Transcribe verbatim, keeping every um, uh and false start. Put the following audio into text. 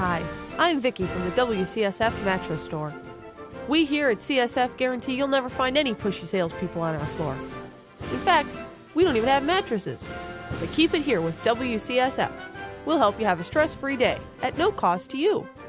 Hi, I'm Vicky from the W C S F Mattress Store. We here at C S F guarantee you'll never find any pushy salespeople on our floor. In fact, we don't even have mattresses. So keep it here with W C S F. We'll help you have a stress-free day at no cost to you.